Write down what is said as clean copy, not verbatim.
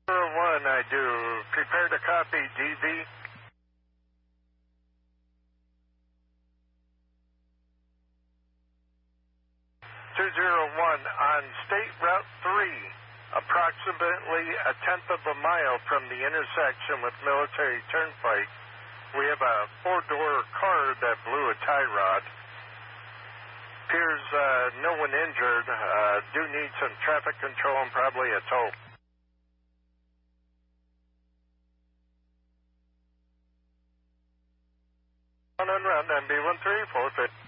01, I do. Prepare to copy, DV. 201 on State Route 3, approximately a tenth of a mile from the intersection with Military Turnpike. We have a four-door car that blew a tie rod. Appears no one injured. Do need some traffic control and probably a tow. On and run, MB13, 450.